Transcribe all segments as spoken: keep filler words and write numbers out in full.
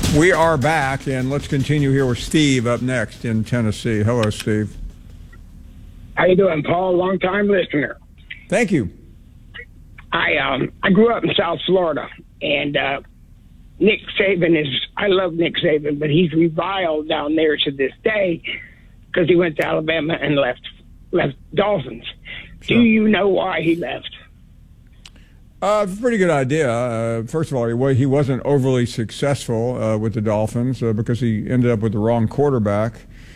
We are back, and let's continue here with Steve up next in Tennessee. Hello, Steve. How you doing, Paul? Long-time listener. Thank you. I um I grew up in South Florida, and uh, Nick Saban is, I love Nick Saban, but he's reviled down there to this day because he went to Alabama and left left Dolphins. Sure. Do you know why he left? Uh, pretty good idea. Uh, first of all, he, he wasn't overly successful uh, with the Dolphins uh, because he ended up with the wrong quarterback.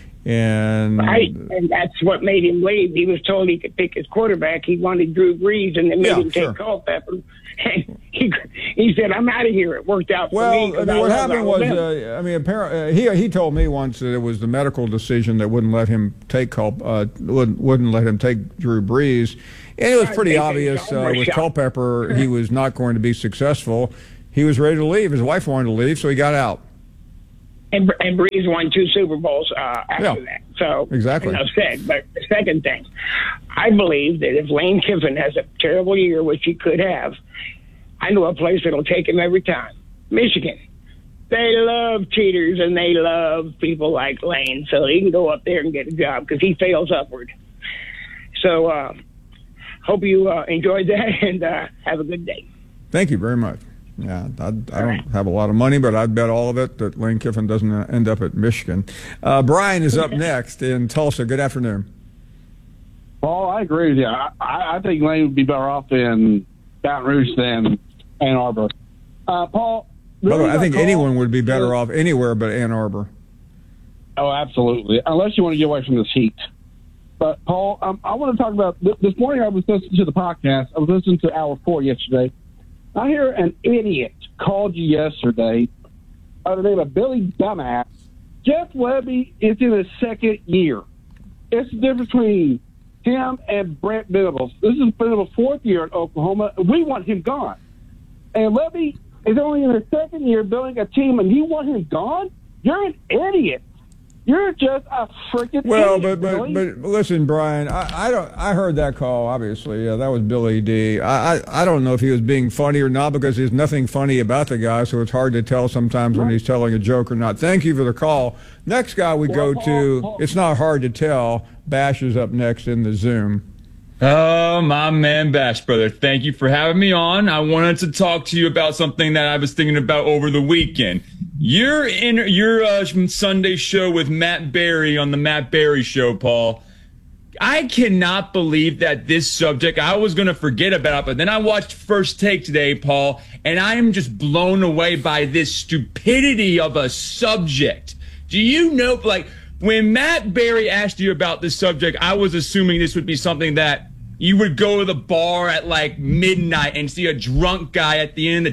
And right, and that's what made him leave. He was told he could pick his quarterback. He wanted Drew Brees, and they made yeah, him sure. take Culpepper. And he he said, "I'm out of here." It worked out for well, me. Well, I mean, what happened was, uh, I mean, apparently, uh, he he told me once that it was the medical decision that wouldn't let him take Culp, uh, wouldn't wouldn't let him take Drew Brees, and it was pretty obvious uh, with Culpepper he was not going to be successful. He was ready to leave. His wife wanted to leave, so he got out. And, and Brees won two Super Bowls uh, after yeah, that. So, exactly. enough said. But the second thing, I believe that if Lane Kiffin has a terrible year, which he could have, I know a place that'll take him every time. Michigan. They love cheaters, and they love people like Lane. So he can go up there and get a job because he fails upward. So, uh, hope you uh, enjoyed that, and uh, have a good day. Thank you very much. Yeah, I, I don't have a lot of money, but I'd bet all of it that Lane Kiffin doesn't end up at Michigan. Uh, Brian is up next in Tulsa. Good afternoon. Paul, I agree with you. I, I think Lane would be better off in Baton Rouge than Ann Arbor. Uh, Paul, By the way, I think anyone would be better off anywhere but Ann Arbor. Oh, absolutely, unless you want to get away from this heat. But, Paul, um, I want to talk about – this morning I was listening to the podcast. I was listening to Hour four yesterday. I hear an idiot called you yesterday by the name of Billy Dumbass. Jeff Lebby is in his second year. It's the difference between him and Brent Venables. This is Venables' fourth year at Oklahoma. We want him gone. And Lebby is only in his second year building a team, and you want him gone? You're an idiot. You're just a freaking well, idiot, but, but but listen, Brian. I, I don't. I heard that call. Obviously, yeah, that was Billy D. I, I I don't know if he was being funny or not because there's nothing funny about the guy, so it's hard to tell sometimes when he's telling a joke or not. Thank you for the call. Next guy we go to. It's not hard to tell. Bash is up next in the Zoom. Oh, my man, Bash, brother. Thank you for having me on. I wanted to talk to you about something that I was thinking about over the weekend. Your in your uh, Sunday show with Matt Berry on the Matt Berry Show, Paul. I cannot believe that this subject, I was going to forget about it, but then I watched First Take today, Paul, and I am just blown away by this stupidity of a subject. Do you know, like, when Matt Berry asked you about this subject, I was assuming this would be something that you would go to the bar at like midnight and see a drunk guy at the end of